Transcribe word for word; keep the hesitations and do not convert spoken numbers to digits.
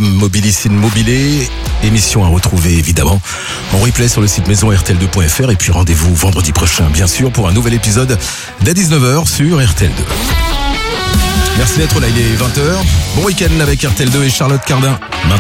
Mobilicine Mobilé. Émission à retrouver évidemment en replay sur le site maison r t l deux point f r. Et puis rendez-vous vendredi prochain, bien sûr, pour un nouvel épisode dès dix-neuf heures sur R T L deux. Merci d'être là, il est vingt heures. Bon week-end avec R T L deux et Charlotte Cardin. Maintenant.